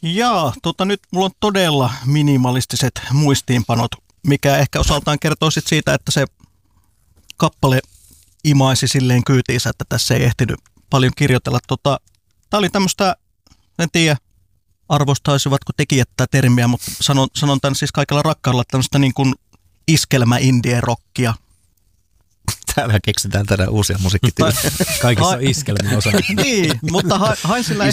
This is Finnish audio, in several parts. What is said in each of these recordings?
Jaa, nyt mulla on todella minimalistiset muistiinpanot, mikä ehkä osaltaan kertoo sit siitä, että se kappale imaisi silleen kyytiinsä, että tässä ei ehtinyt paljon kirjoitella. Tää oli tämmöistä, en tiedä arvostaisivatko tekijät tätä termiä, mutta sanon tämän siis kaikella rakkaudella, tämmöistä niin kuin iskelmä-indie-rockia. Täällä keksitään tänään uusia musiikkityyliä. Kaikissa on iskelmän osa. Niin, mutta hain sillä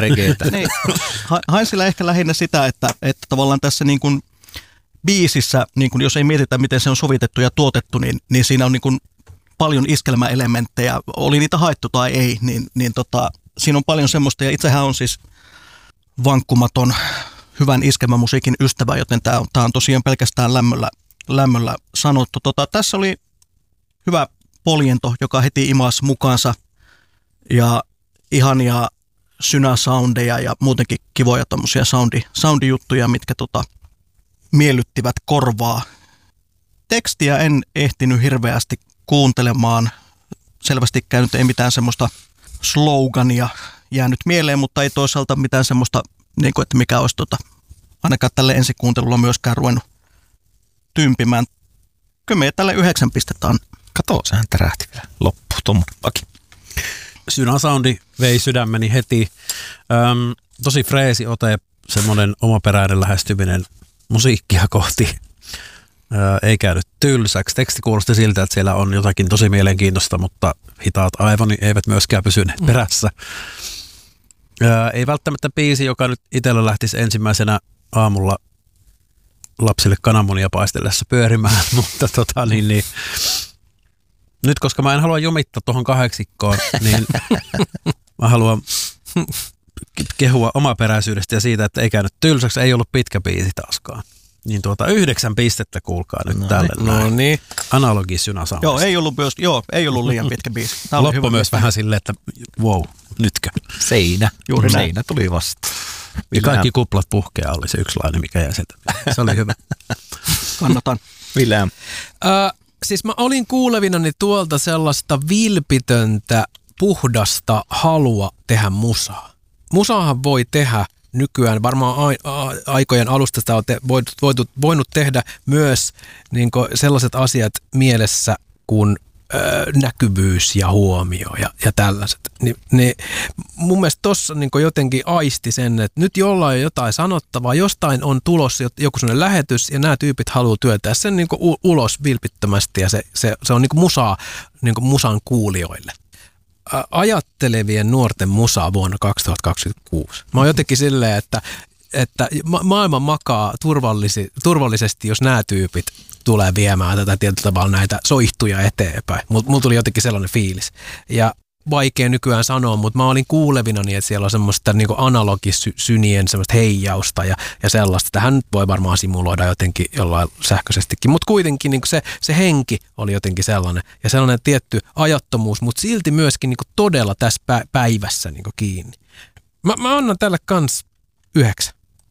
ehkä lähinnä sitä, että tavallaan tässä niin kuin biisissä, niin kuin jos ei mietitä, miten se on sovitettu ja tuotettu, niin siinä on niin kuin paljon iskelmäelementtejä. Oli niitä haettu tai ei, niin siinä on paljon semmoista. Ja itsehän on siis vankkumaton hyvän iskelmämusiikin ystävä, joten tämä on tosiaan pelkästään lämmöllä sanottu. Tässä oli hyvä poljento, joka heti imasi mukaansa ja ihania synäsoundeja ja muutenkin kivoja tommosia soundijuttuja, mitkä miellyttivät korvaa. Tekstiä en ehtinyt hirveästi kuuntelemaan. Selvästi käynyt ei mitään semmoista slogania jäänyt mieleen, mutta ei toisaalta mitään semmoista, niin kuin, että mikä olisi ainakaan tälle ensikuuntelulla myöskään ruvennut tympimään. Kyllä me tälle 9 pistettä on. Kato, sehän tärähti vielä loppuun tuommoinen vaki. Synäsoundi vei sydämeni heti. Tosi freesi ote, semmoinen omaperäinen lähestyminen musiikkia kohti. Ei käynyt tylsäksi. Teksti kuulosti siltä, että siellä on jotakin tosi mielenkiintoista, mutta hitaat aivoni eivät myöskään pysyneet perässä. Ei välttämättä biisi, joka nyt itsellä lähtisi ensimmäisenä aamulla lapsille kananmunia paistellessa pyörimään, mutta nyt koska mä en halua jumittaa tuohon 8, niin mä haluan kehua omaperäisyydestä ja siitä, että ei käynyt tylsäksi, ei ollut pitkä biisi taaskaan. Niin 9 pistettä kuulkaa nyt tälle. No niin. Analogi synäsoundista. Ei ollut liian pitkä biisi. Loppu myös vähän silleen, että wow, nytkö? Seinä. Juuri seinä tuli vasta. Ja kaikki kuplat puhkea oli se yksi lainen, mikä jäi sieltä. Se oli hyvä. Kannatan. Vilhelm. Siis mä olin kuulevinani tuolta sellaista vilpitöntä, puhdasta halua tehdä musaa. Musaahan voi tehdä nykyään, varmaan aikojen alusta sitä on voinut tehdä myös niin sellaiset asiat mielessä kuin näkyvyys ja huomio ja tällaiset. Mun mielestä tossa niin jotenkin aisti sen, että nyt jollain on jotain sanottavaa, jostain on tulossa joku sellainen lähetys ja nämä tyypit haluaa työntää sen niin ulos vilpittömästi ja se on niin musaa niin musan kuulijoille. Ajattelevien nuorten musaa vuonna 2026. Mä oon jotenkin silleen, että maailma makaa turvallisesti, jos nämä tyypit tulee viemään tätä tietyllä tavalla näitä soihtuja eteenpäin. Mulla tuli jotenkin sellainen fiilis. Ja vaikea nykyään sanoa, mutta mä olin kuulevinani, että siellä on semmoista niin analogisynien semmoista heijausta ja sellaista. Tähän voi varmaan simuloida jotenkin jollain sähköisestikin, mutta kuitenkin niin se henki oli jotenkin sellainen ja sellainen tietty ajattomuus, mutta silti myöskin niin todella tässä päivässä niin kiinni. Mä annan tälle kans 9.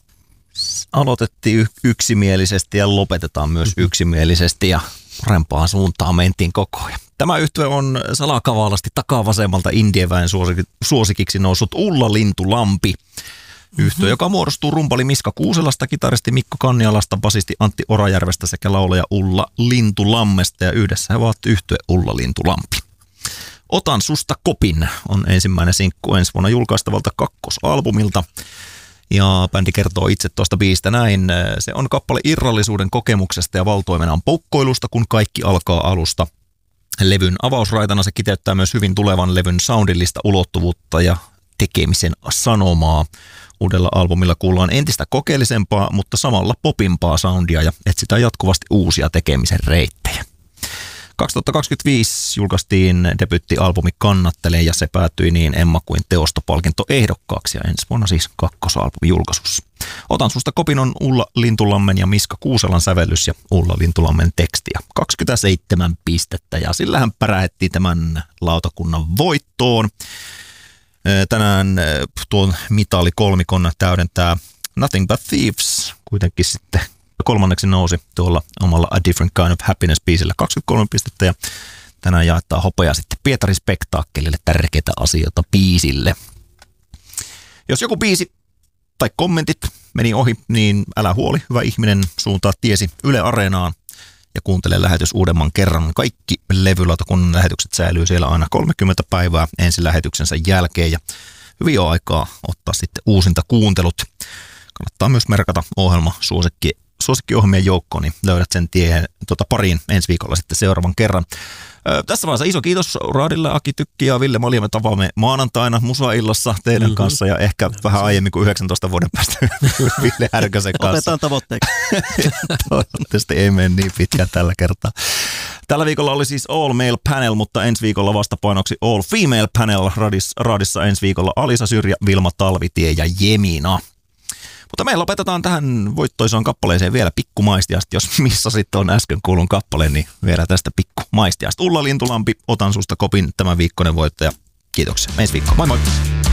Aloitettiin yksimielisesti ja lopetetaan myös yksimielisesti ja parempaan suuntaan mentiin koko ajan. Tämä yhtye on salakavalasti takavasemmalta indieväen suosikiksi noussut Ulla Lintulampi. Yhtye, joka muodostuu rumpali Miska Kuuselasta, kitaristi Mikko Kannialasta, basisti Antti Orajärvestä sekä laulaja Ulla Lintulammesta ja yhdessä he ovat yhtye Ulla Lintulampi. Otan susta kopin on ensimmäinen sinkku ensi vuonna julkaistavalta kakkosalbumilta. Ja bändi kertoo itse tuosta biistä näin. Se on kappale irrallisuuden kokemuksesta ja valtoimenan poukkoilusta, kun kaikki alkaa alusta. Levyn avausraitana se kiteyttää myös hyvin tulevan levyn soundillista ulottuvuutta ja tekemisen sanomaa. Uudella albumilla kuullaan entistä kokeellisempaa, mutta samalla popimpaa soundia ja etsitään jatkuvasti uusia tekemisen reittejä. 2025 julkaistiin debyyttialbumi Kannattele ja se päätyi niin Emma kuin Teosto-palkintoehdokkaaksi ja ensi vuonna siis kakkosalbumi julkaisussa. Otan susta kopin on Ulla Lintulammen ja Miska Kuuselan sävellys ja Ulla Lintulammen tekstiä. 27 pistettä ja sillähän pärähettiin tämän lautakunnan voittoon. Tänään tuon mitalikolmikon täydentää Nothing But Thieves kuitenkin sitten. Kolmanneksi nousi tuolla omalla A Different Kind of Happiness-biisillä 23 pistettä ja tänään jaetaan hopea sitten Pietarin Spektaakkelille tärkeitä asioita biisille. Jos joku biisi tai kommentit meni ohi, niin älä huoli, hyvä ihminen, suuntaa tiesi Yle Areenaan ja kuuntele lähetys uudemman kerran. Kaikki levylautakunnan lähetykset säilyy siellä aina 30 päivää ensi lähetyksensä jälkeen ja hyvin on aikaa ottaa sitten uusinta kuuntelut. Kannattaa myös merkata ohjelma suosikkiohjelmien joukkoon, niin löydät sen pariin ensi viikolla sitten seuraavan kerran. Tässä vaiheessa iso kiitos Raadille, Aki Tykki ja Ville Malja. Me tavaamme maanantaina Musa-illassa teidän kanssa ja ehkä vähän aiemmin kuin 19 vuoden päästä Ville Härkösen kanssa. Otetaan tavoitteeksi. Toivottavasti ei mene niin pitkään tällä kertaa. Tällä viikolla oli siis All Male Panel, mutta ensi viikolla vastapainoksi All Female Panel. Raadissa ensi viikolla Alisa Syrjä, Vilma Talvitie ja Jemina. Mutta me lopetetaan tähän voittoisaan kappaleeseen vielä pikkumaistiasta. Jos missasit on äsken kuulun kappaleen, niin vielä tästä pikkumaistiasta. Ulla Lintulampi, otan susta kopin tämän viikkoinen voittaja. Kiitoksia. Ensi viikkoon. Moi moi!